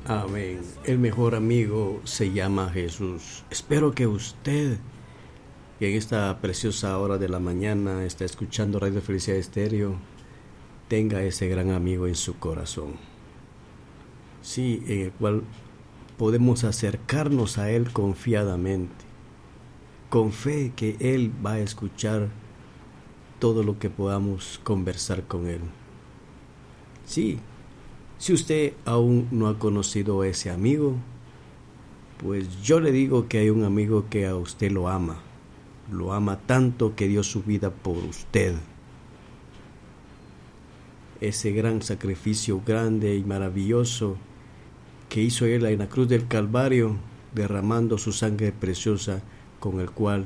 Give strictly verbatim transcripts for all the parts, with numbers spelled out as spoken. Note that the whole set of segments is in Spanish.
Amén. El mejor amigo se llama Jesús. Espero que usted, que en esta preciosa hora de la mañana está escuchando Radio Felicidad Estéreo, tenga ese gran amigo en su corazón. Sí, en el cual podemos acercarnos a Él confiadamente, con fe que Él va a escuchar todo lo que podamos conversar con Él. Sí, si usted aún no ha conocido a ese amigo, pues yo le digo que hay un amigo que a usted lo ama, lo ama tanto que dio su vida por usted. Ese gran sacrificio grande y maravilloso que hizo Él en la cruz del Calvario, derramando su sangre preciosa con el cual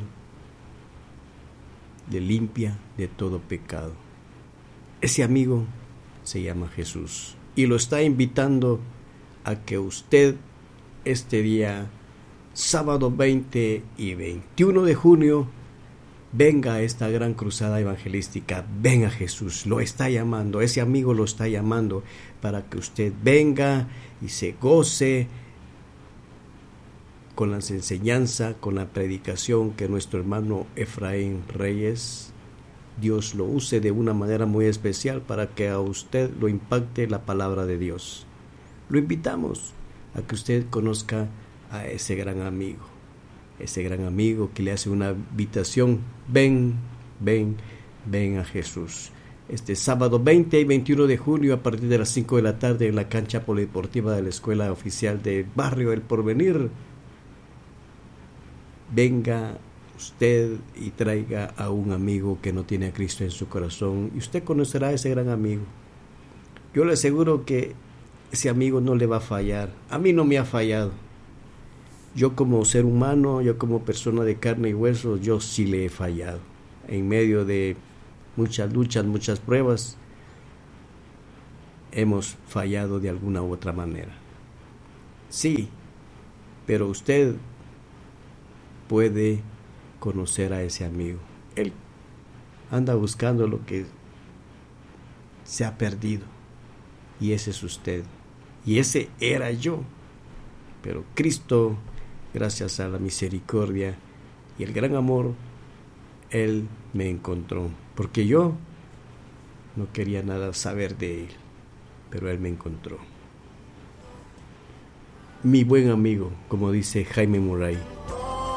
le limpia de todo pecado. Ese amigo se llama Jesús y lo está invitando a que usted este día, sábado veinte y veintiuno de junio, venga a esta gran cruzada evangelística. Venga, Jesús lo está llamando, ese amigo lo está llamando para que usted venga y se goce con las enseñanzas, con la predicación que nuestro hermano Efraín Reyes, Dios lo use de una manera muy especial para que a usted lo impacte la palabra de Dios. Lo invitamos a que usted conozca a ese gran amigo, ese gran amigo que le hace una invitación. Ven, ven, ven a Jesús. Este sábado veinte y veintiuno de junio a partir de las cinco de la tarde en la cancha polideportiva de la Escuela Oficial del Barrio El Porvenir. Venga usted y traiga a un amigo que no tiene a Cristo en su corazón y usted conocerá a ese gran amigo. Yo le aseguro que ese amigo no le va a fallar. A mí no me ha fallado. Yo como ser humano, yo como persona de carne y hueso, yo sí le he fallado. En medio de muchas luchas, muchas pruebas, hemos fallado de alguna u otra manera. Sí, pero usted puede conocer a ese amigo. Él anda buscando lo que se ha perdido y ese es usted y ese era yo, pero Cristo, gracias a la misericordia y el gran amor, Él me encontró, porque yo no quería nada saber de Él, pero Él me encontró. Mi buen amigo, como dice Jaime Murray.